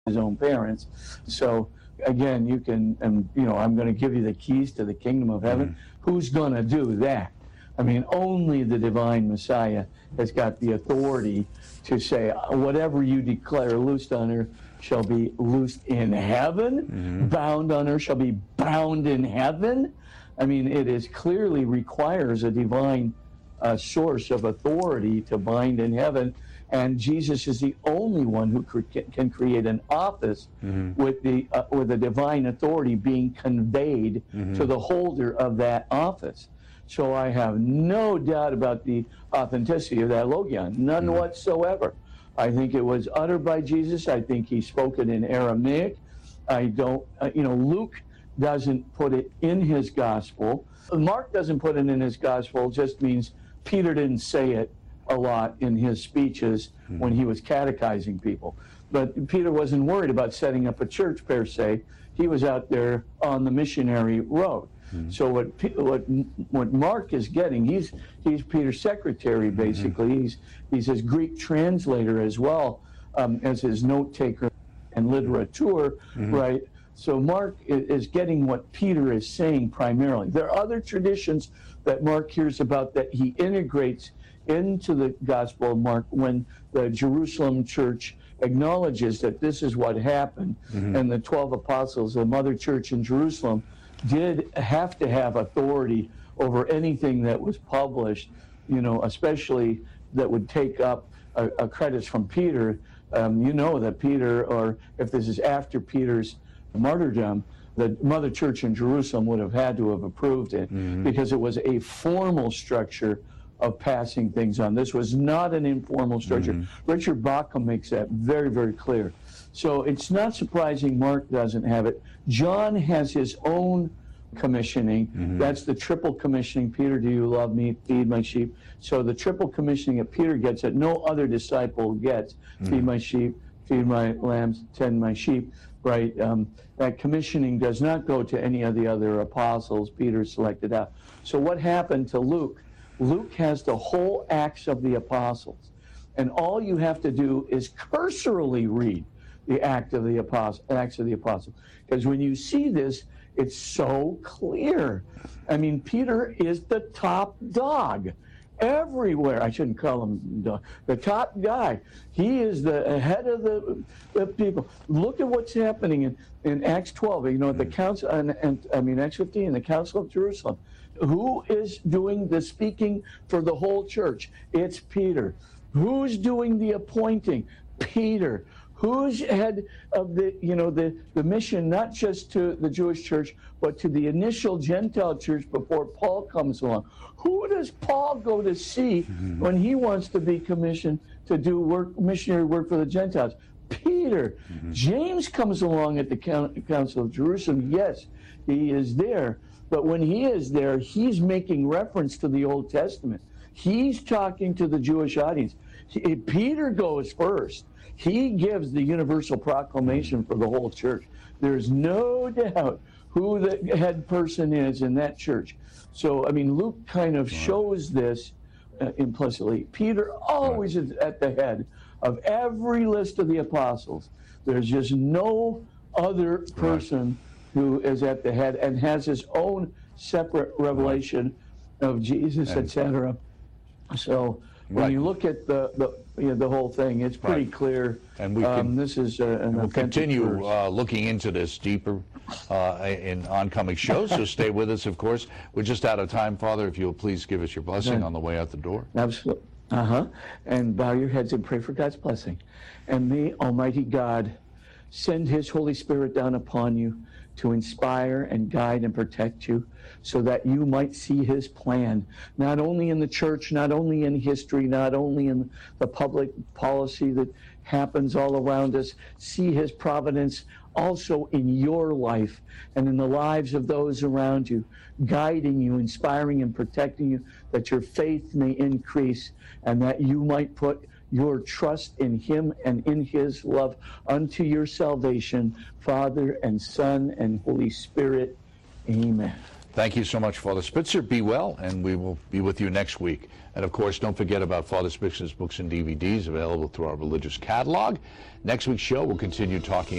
his own parents. So again, you can, and I'm going to give you the keys to the kingdom of heaven. Who's going to do that? I mean, only the divine Messiah has got the authority to say, whatever you declare loosed on earth shall be loosed in heaven, bound on earth shall be bound in heaven. I mean, it is clearly requires a divine source of authority to bind in heaven. And Jesus is the only one who can create an office with the divine authority being conveyed to the holder of that office. So I have no doubt about the authenticity of that logion, none whatsoever. I think it was uttered by Jesus. I think he spoke it in Aramaic. I don't, Luke doesn't put it in his gospel. Mark doesn't put it in his gospel. It just means Peter didn't say it a lot in his speeches when he was catechizing people. But Peter wasn't worried about setting up a church per se. He was out there on the missionary road. So what Mark is getting, he's Peter's secretary basically. He's his Greek translator as well as his note taker and literature, right? So Mark is getting what Peter is saying primarily. There are other traditions that Mark hears about that he integrates into the Gospel of Mark when the Jerusalem church acknowledges that this is what happened, and the 12 apostles, the mother church in Jerusalem, did have to have authority over anything that was published, especially that would take up a credits from Peter. That Peter, or if this is after Peter's martyrdom, the mother church in Jerusalem would have had to have approved it because it was a formal structure of passing things on. This was not an informal structure. Richard Bauckham makes that very, very clear. So it's not surprising Mark doesn't have it. John has his own commissioning. That's the triple commissioning. Peter, do you love me? Feed my sheep. So the triple commissioning that Peter gets that no other disciple gets. Feed my sheep, feed my lambs, tend my sheep. Right? That commissioning does not go to any of the other apostles. Peter selected out. So what happened to Luke? Luke has the whole Acts of the Apostles. And all you have to do is cursorily read the Acts of the Apostles. Because when you see this, it's so clear. I mean, Peter is the top dog everywhere. I shouldn't call him dog. The top guy. He is the head of the people. Look at what's happening in Acts 12. At the council, Acts 15, the Council of Jerusalem. Who is doing the speaking for the whole church? It's Peter. Who's doing the appointing? Peter. Who's head of the mission, not just to the Jewish church, but to the initial Gentile church before Paul comes along? Who does Paul go to see when he wants to be commissioned to do missionary work for the Gentiles? Peter. James comes along at the Council of Jerusalem. Yes, he is there. But when he is there, he's making reference to the Old Testament. He's talking to the Jewish audience. Peter goes first. He gives the universal proclamation for the whole church. There's no doubt who the head person is in that church. So, Luke kind of shows this implicitly. Peter always is at the head of every list of the apostles. There's just no other person who is at the head and has his own separate revelation of Jesus, etc. So when you look at the whole thing, it's pretty clear. And we can, this is we'll continue looking into this deeper in oncoming shows. So stay with us, of course. We're just out of time, Father. If you'll please give us your blessing on the way out the door. Absolutely. And bow your heads and pray for God's blessing. And may Almighty God send His Holy Spirit down upon you to inspire and guide and protect you so that you might see His plan, not only in the church, not only in history, not only in the public policy that happens all around us. See His providence also in your life and in the lives of those around you, guiding you, inspiring and protecting you, that your faith may increase and that you might put your trust in Him and in His love unto your salvation, Father and Son and Holy Spirit. Amen. Thank you so much, Father Spitzer. Be well, and we will be with you next week. And, of course, don't forget about Father Spitzer's books and DVDs available through our religious catalog. Next week's show, we'll continue talking